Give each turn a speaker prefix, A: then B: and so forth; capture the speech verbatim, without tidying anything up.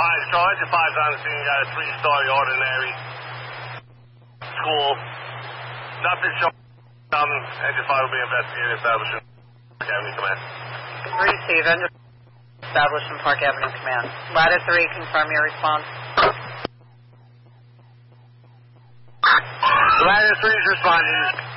A: Five, so Engine five's on the scene. You got a three-story ordinary school. Nothing showing. Um, Engine five will be investigated. Establishing Park Avenue Command.
B: Receive. Engine establishing Park Avenue Command. Ladder three, confirm your response.
A: Ladder three is responding.